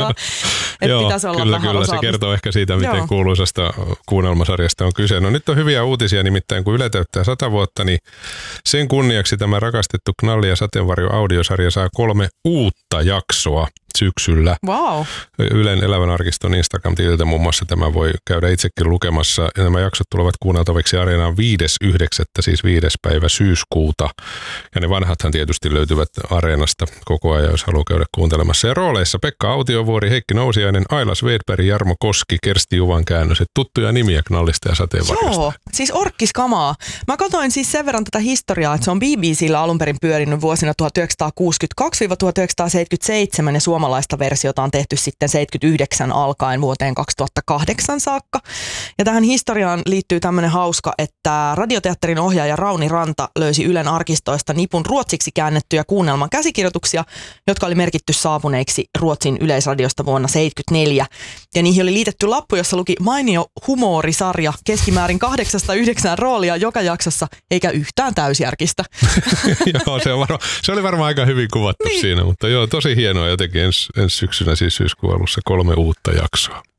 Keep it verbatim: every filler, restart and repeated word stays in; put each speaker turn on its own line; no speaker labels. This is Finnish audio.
Joo, pitäisi olla kyllä, kyllä. Se kertoo ehkä siitä, miten Joo. kuuluisasta kuunnelmasarjasta on kyse. No nyt on hyviä uutisia, nimittäin kun Yle täyttää sata vuotta, niin sen kunniaksi tämä rakastettu Knalli ja sateenvarjo audiosarja saa kolme uutta jaksoa syksyllä.
Wow.
Ylen Elävän arkiston Instagram-tililtä muun muassa tämä voi käydä itsekin lukemassa. Ja nämä jaksot tulevat kuunneltaviksi Areenaan viides yhdeksättä, siis viides päivä syyskuuta. Ja ne vanhathan tietysti löytyvät Areenasta koko ajan, jos haluaa käydä kuuntelemassa. Ja rooleissa Pekka Autiovuori, Heikki Nousiainen, Aila Svedberg, Jarmo Koski, Kersti Juvankäännös. Tuttuja nimiä Knallista ja sateenvarjosta.
Joo, siis orkkiskamaa. Mä katsoin siis sen verran tätä historiaa, että se on B B C:llä alun perin pyörinyt vuosina tuhatyhdeksänsataakuusikymmentäkaksi tuhatyhdeksänsataaseitsemänkymmentäseitsemän ja suomalaista versiota on tehty sitten seitsemänkymmentäyhdeksän alkaen vuoteen kaksituhattakahdeksan saakka. Ja tähän historiaan liittyy tämmöinen hauska, että radioteatterin ohjaaja Rauni Ranta löysi Ylen arkistoista nipun ruotsiksi käännettyjä kuunnelman käsikirjoituksia, jotka oli merkitty saapuneiksi Ruotsin Yleisradiosta vuonna seitsemänkymmentäneljä. Ja niihin oli liitetty lappu, jossa luki mainio humorisarja, keskimäärin kahdeksasta yhdeksään roolia joka jaksossa, eikä yhtään täysjärkistä.
Joo, se, on varma, se oli varmaan aika hyvin kuvattu niin. siinä, mutta joo, tosi hienoa jotenkin ensi, ensi syksynä, siis syyskuun alussa kolme uutta jaksoa.